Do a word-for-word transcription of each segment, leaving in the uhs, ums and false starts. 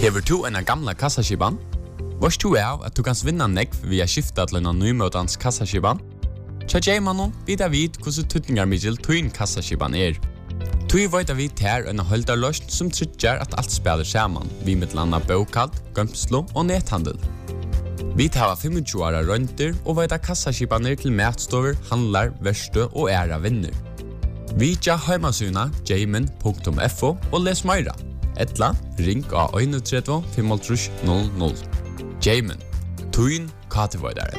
Hever du en gamla kassaskiban? Vars du er at du kan vinna nekv via skifta til en nymøtans kassaskiban? Tja Jaimanon vita vid hvordan tutningar middel tuin kassaskiban er. Tui vita vid her en holdarløst som tryggjar at alt spelar saman, vi mittlanda bokald, gømslo og nethandel. Vi tar tjúgu åra rønter og vita kassaskibaner til matstover, handlar, verste og æra vinner. Vi tja heimasuna jaimin punktum f o og les meira. Etla, ring av tre ein fem null null. Jaimin, tuin katevoidare.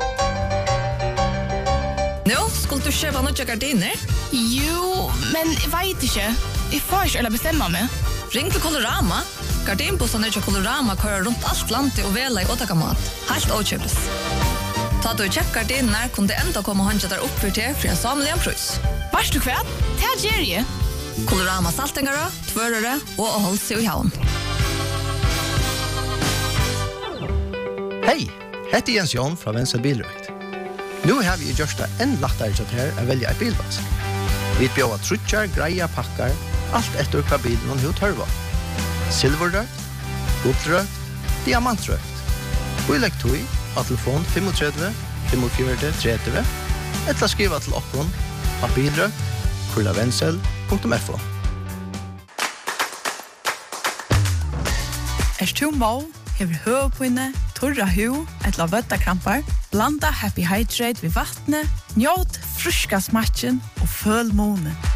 Nå, skulle du kjøpe noen gardiner? Jo, men jeg vet ikke. Jeg får ikke eller bestemme meg. Ring til Colorama. Gardinbossene til Colorama kører rundt alt landet og vela i åtakamat. Helt åkjøpes. Ta du kjøpt gardiner, kunne det enda komme håndja der opp for til for en samlig en prøys. Vars du kvært? Det er Jerry. Colorama saltengare, tvørere og å holde seg i havn. Hei, hette Jens Jon fra Venstre Bilrøkt. Nu har vi gjort det enn lettere til her å velge en bilvask. Vi bjør trutjar, greia, pakkar, alt etter hva bilen og hva tørva. Silverrøkt, guldrøkt, diamantrøkt. Og i legg tog av telefon tre fem fem fire tre tre eller skriva til oppgånd av bilrøkt, kurlavensel punktum f o. Er du må, hever høvpinne, torra hu, etla vøttakrampar, blanda Happy Hydrate ved vattnet, njåt fruska smatchen og føl måne.